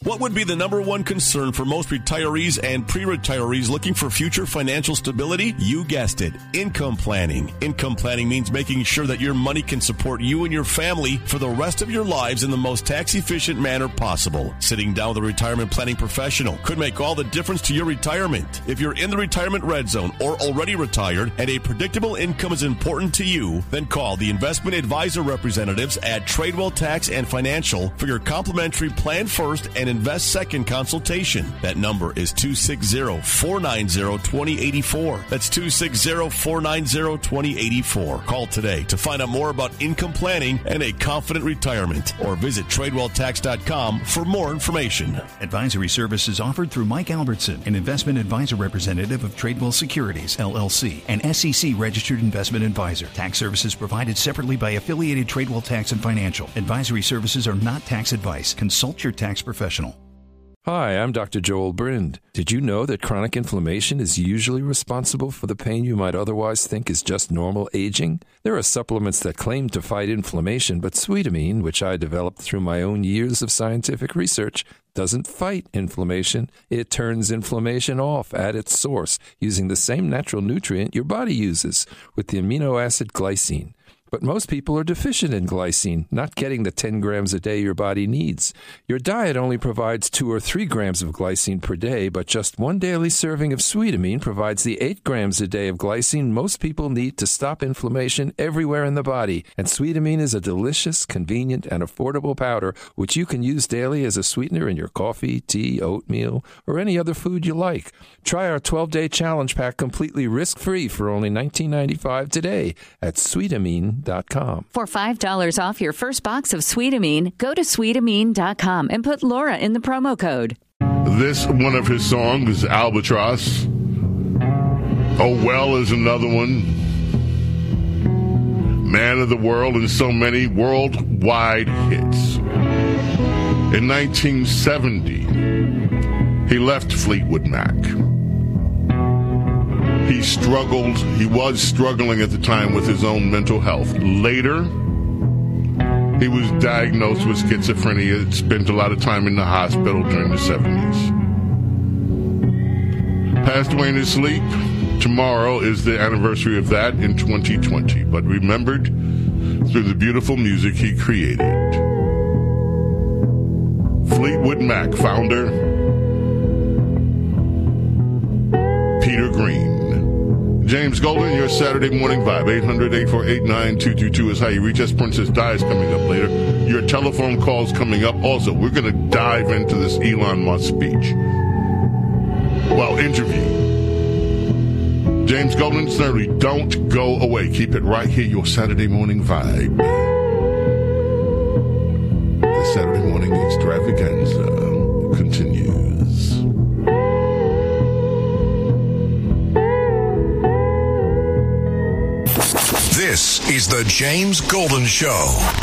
What would be the number one concern for most retirees and pre-retirees looking for future financial stability? You guessed it, income planning. Income planning means making sure that your money can support you and your family for the rest of your lives in the most tax-efficient manner possible. Sitting down with a retirement planning professional could make all the difference to your retirement. If you're in the retirement red zone or already retired and a predictable income is important to you, then call the investment advisor representatives at Tradewell Tax and Financial for your complimentary Plan First and Invest Second consultation. That number is 260-490-2084. That's 260-490-2084. Call today to find out more about income planning and a confident retirement, or visit TradewellTax.com for more information. Advisory services offered through Mike Albertson, an investment advisor representative of Tradewell Securities, LLC, an SEC-registered investment advisor. Tax services provided separately by affiliated Tradewell Tax and Financial. Advisory services are not tax advice. Consult your tax professional. Hi, I'm Dr. Joel Brind. Did you know that chronic inflammation is usually responsible for the pain you might otherwise think is just normal aging? There are supplements that claim to fight inflammation, but Sweetamine, which I developed through my own years of scientific research, doesn't fight inflammation. It turns inflammation off at its source using the same natural nutrient your body uses, with the amino acid glycine. But most people are deficient in glycine, not getting the 10 grams a day your body needs. Your diet only provides 2 or 3 grams of glycine per day, but just one daily serving of Sweetamine provides the 8 grams a day of glycine most people need to stop inflammation everywhere in the body. And Sweetamine is a delicious, convenient, and affordable powder which you can use daily as a sweetener in your coffee, tea, oatmeal, or any other food you like. Try our 12-day challenge pack completely risk-free for only $19.95 today at Sweetamine.com. For $5 off your first box of Sweetamine, go to Sweetamine.com and put Laura in the promo code. This one of his songs is Albatross. Oh Well is another one. Man of the World, and so many worldwide hits. In 1970, he left Fleetwood Mac. He struggled. He was struggling at the time with his own mental health. Later, he was diagnosed with schizophrenia. Spent a lot of time in the hospital during the 70s. Passed away in his sleep. Tomorrow is the anniversary of that in 2020, but remembered through the beautiful music he created. Fleetwood Mac founder Peter Green. James Golden, your Saturday morning vibe. 800-848-9222 is how you reach us. Princess Di is coming up later. Your telephone calls coming up. Also, we're going to dive into this Elon Musk speech. Well, interview. James Golden, certainly don't go away. Keep it right here, your Saturday morning vibe. The Saturday morning extravaganza continues. This is the James Golden Show.